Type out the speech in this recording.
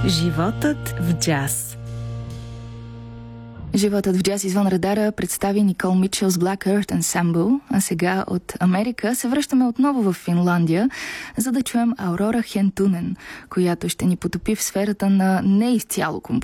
Животът в джаз. Животът в джаз извън радара представи Никол Мичел с Black Earth Ensemble, а сега от Америка се връщаме отново в Финландия, за да чуем Аурора Хентунен, която ще ни потопи в сферата на не изцяло композиция.